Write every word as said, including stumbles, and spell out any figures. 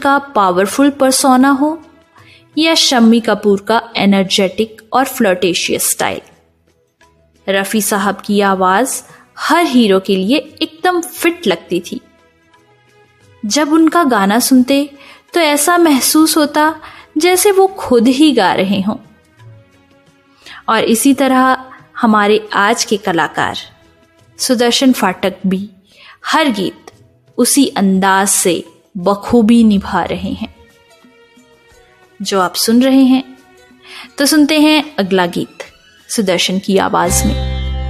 का powerful persona हो या शम्मी कपूर का एनर्जेटिक और फ्लर्टेशियस स्टाइल, रफ़ी साहब की आवाज हर हीरो के लिए एकदम फिट लगती थी। जब उनका गाना सुनते तो ऐसा महसूस होता जैसे वो खुद ही गा रहे हों। और इसी तरह हमारे आज के कलाकार सुदर्शन फाटक भी हर गीत उसी अंदाज से बखूबी निभा रहे हैं जो आप सुन रहे हैं। तो सुनते हैं अगला गीत सुदर्शन की आवाज में।